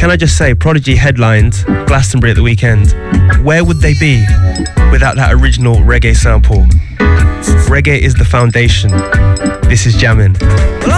can I just say, Prodigy headlined Glastonbury at the weekend. Where would they be without that original reggae sample? Reggae is the foundation. This is Jammin'.